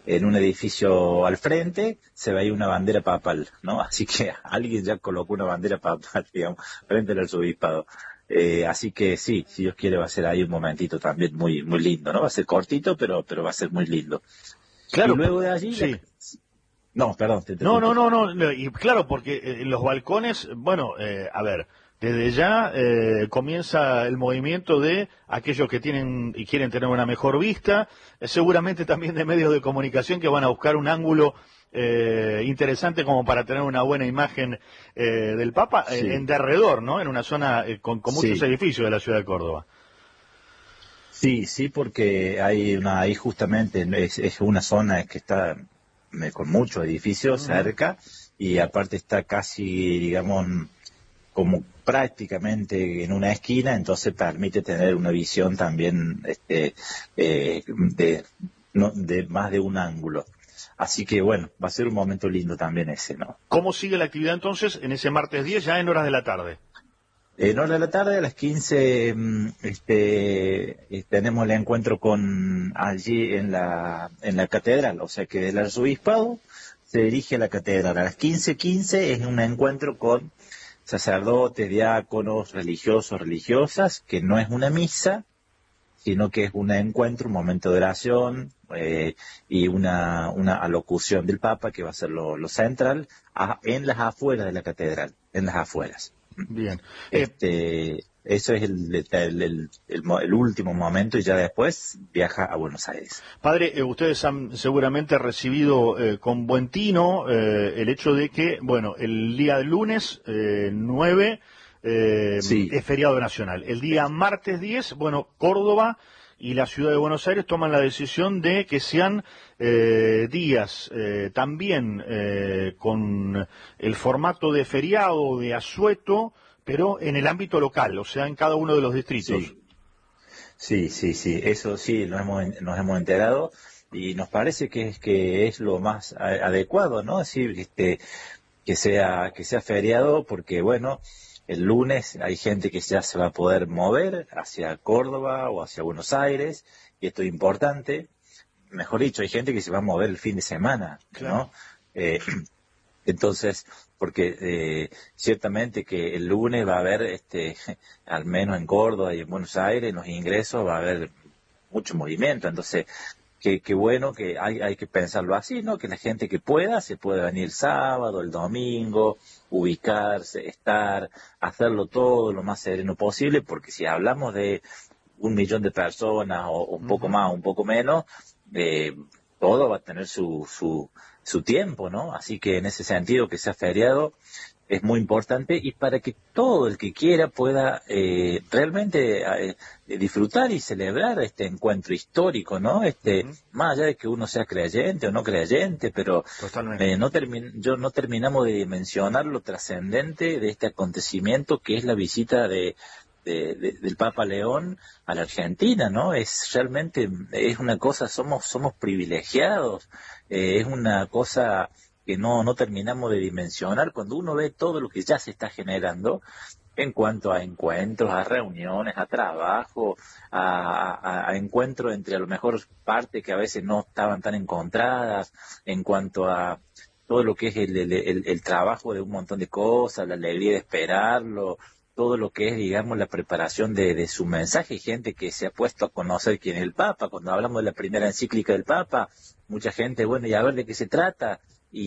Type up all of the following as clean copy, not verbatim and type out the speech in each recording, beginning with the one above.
en un edificio al frente, se ve ahí una bandera papal, ¿no? Así que alguien ya colocó una bandera papal, digamos, frente al arzobispado. Así que sí, si Dios quiere va a ser ahí un momentito también muy muy lindo, ¿no? Va a ser cortito, pero va a ser muy lindo. Y Claro, luego de allí, sí. no, perdón, te No, no, interrumpí. no, no, y claro, porque los balcones, bueno, a ver, desde ya comienza el movimiento de aquellos que tienen y quieren tener una mejor vista, seguramente también de medios de comunicación que van a buscar un ángulo interesante como para tener una buena imagen del Papa en Sí, derredor, ¿no? En una zona con muchos sí. edificios de la ciudad de Córdoba. Sí, sí, porque ahí justamente es una zona que está con muchos edificios Ujú. cerca y aparte está casi, digamos, como prácticamente en una esquina, entonces permite tener una visión también de, no, de más de un ángulo. Así que bueno, va a ser un momento lindo también ese, ¿no? ¿Cómo sigue la actividad entonces en ese martes 10 ya en horas de la tarde? En hora de la tarde, a las 15, tenemos el encuentro con allí en la catedral, o sea que el arzobispado se dirige a la catedral. A las 15:15 es un encuentro con sacerdotes, diáconos, religiosos, religiosas, que no es una misa, sino que es un encuentro, un momento de oración y una alocución del Papa, que va a ser lo central, en las afueras de la catedral, en las afueras. Bien. Eso es el último momento y ya después viaja a Buenos Aires. Padre, ustedes han seguramente recibido con buen tino el hecho de que, bueno, el día lunes 9 Sí, es feriado nacional. El día martes 10, bueno, Córdoba y la ciudad de Buenos Aires toman la decisión de que sean días también con el formato de feriado, de asueto, pero en el ámbito local, o sea, en cada uno de los distritos. sí, sí, eso sí, nos hemos enterado y nos parece que es lo más adecuado, ¿no? Es decir, que sea feriado porque, bueno, el lunes hay gente que ya se va a poder mover hacia Córdoba o hacia Buenos Aires y esto es importante. Mejor dicho, hay gente que se va a mover el fin de semana, Claro. ¿no? Eh, Entonces, porque ciertamente que el lunes va a haber, al menos en Córdoba y en Buenos Aires, en los ingresos va a haber mucho movimiento. Entonces, qué bueno que hay que pensarlo así, ¿no? Que la gente que pueda, se puede venir el sábado, el domingo, ubicarse, estar, hacerlo todo lo más sereno posible, porque si hablamos de 1 millón de personas o un poco Ujú. más, un poco menos, eh, todo va a tener su tiempo, ¿no? Así que en ese sentido que sea feriado es muy importante y para que todo el que quiera pueda realmente disfrutar y celebrar este encuentro histórico, ¿no? Ujú. Más allá de que uno sea creyente o no creyente, pero Totalmente. no terminamos de dimensionar lo trascendente de este acontecimiento que es la visita del Papa León a la Argentina, ¿no? Es realmente, es una cosa, somos privilegiados, es una cosa que no terminamos de dimensionar cuando uno ve todo lo que ya se está generando en cuanto a encuentros, a reuniones, a trabajo, a encuentros entre a lo mejor partes que a veces no estaban tan encontradas, en cuanto a todo lo que es el trabajo de un montón de cosas, la alegría de esperarlo, todo lo que es, digamos, la preparación de su mensaje. Hay gente que se ha puesto a conocer quién es el Papa. Cuando hablamos de la primera encíclica del Papa, mucha gente, bueno, y a ver de qué se trata.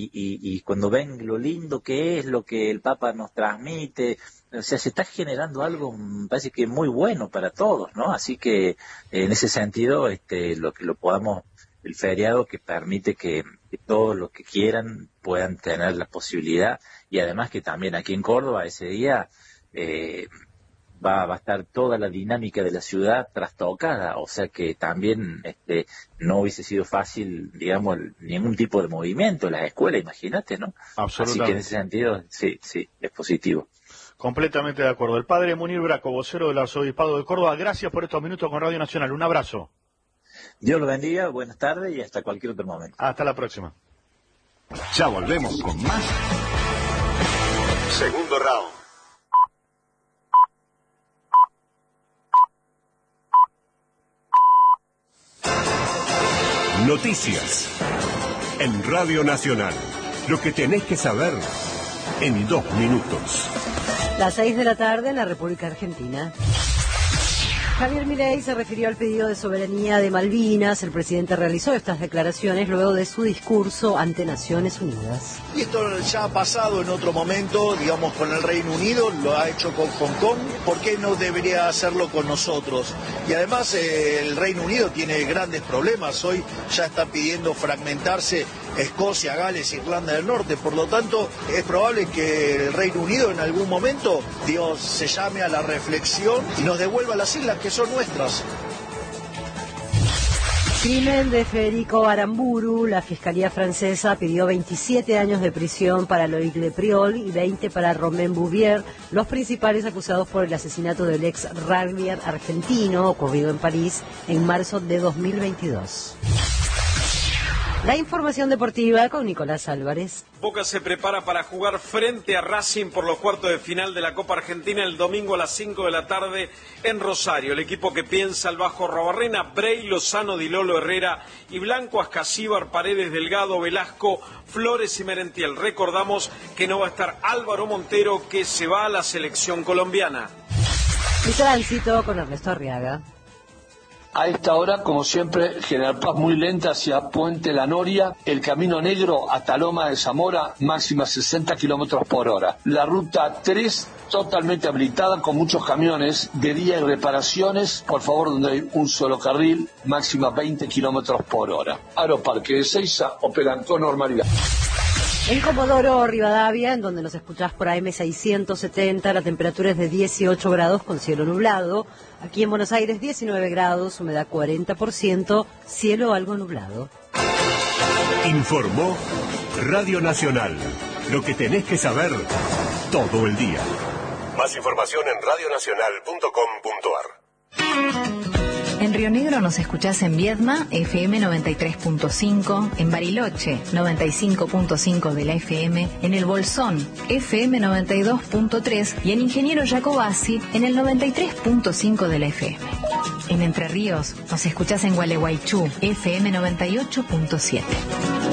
Y cuando ven lo lindo que es, lo que el Papa nos transmite, o sea, se está generando algo, me parece que muy bueno para todos, ¿no? Así que en ese sentido, lo que lo podamos, el feriado que permite que todos los que quieran puedan tener la posibilidad y además que también aquí en Córdoba ese día eh, va a estar toda la dinámica de la ciudad trastocada, o sea que también no hubiese sido fácil, digamos, ningún tipo de movimiento en las escuelas, imagínate, ¿no? Así que en ese Absolutamente. sentido, sí, sí, es positivo. Completamente de acuerdo. El padre Munir Braco, vocero del Arzobispado de Córdoba, gracias por estos minutos con Radio Nacional. Un abrazo. Dios lo bendiga, buenas tardes y hasta cualquier otro momento. Hasta la próxima. Ya volvemos con más. Segundo round. Noticias. En Radio Nacional. Lo que tenés que saber en 2 minutos. Las 6 de la tarde en la República Argentina. Javier Milei se refirió al pedido de soberanía de Malvinas. El presidente realizó estas declaraciones luego de su discurso ante Naciones Unidas. Y esto ya ha pasado en otro momento, digamos, con el Reino Unido, lo ha hecho con Hong Kong, ¿por qué no debería hacerlo con nosotros? Y además el Reino Unido tiene grandes problemas, hoy ya está pidiendo fragmentarse Escocia, Gales, Irlanda del Norte, por lo tanto es probable que el Reino Unido en algún momento, Dios, se llame a la reflexión y nos devuelva las islas que son nuestras. Crimen de Federico Aramburu. La Fiscalía francesa pidió 27 años de prisión para Loïc Lepriol y 20 para Romain Bouvier, los principales acusados por el asesinato del ex rugbyer argentino ocurrido en París en marzo de 2022. La información deportiva con Nicolás Álvarez. Boca se prepara para jugar frente a Racing por los cuartos de final de la Copa Argentina el domingo a las 5 de la tarde en Rosario. El equipo que piensa al Bajo Rabarrena, Brey, Lozano, Di Lolo, Herrera y Blanco, Ascasíbar, Paredes, Delgado, Velasco, Flores y Merentiel. Recordamos que no va a estar Álvaro Montero, que se va a la selección colombiana. Y tránsito con Ernesto Arriaga. A esta hora, como siempre, General Paz muy lenta hacia Puente La Noria, el Camino Negro hasta Loma de Zamora, máxima 60 kilómetros por hora. La ruta 3 totalmente habilitada con muchos camiones de día y reparaciones, por favor, donde hay un solo carril, máxima 20 kilómetros por hora. Aeroparque de Seiza operan con normalidad. En Comodoro Rivadavia, en donde nos escuchás por AM670, la temperatura es de 18 grados con cielo nublado. Aquí en Buenos Aires 19 grados, humedad 40%, cielo algo nublado. Informó Radio Nacional. Lo que tenés que saber todo el día. Más información en radionacional.com.ar. En Río Negro nos escuchás en Viedma, FM 93.5, en Bariloche, 95.5 de la FM, en El Bolsón, FM 92.3 y en Ingeniero Jacobasi, en el 93.5 de la FM. En Entre Ríos nos escuchás en Gualeguaychú, FM 98.7.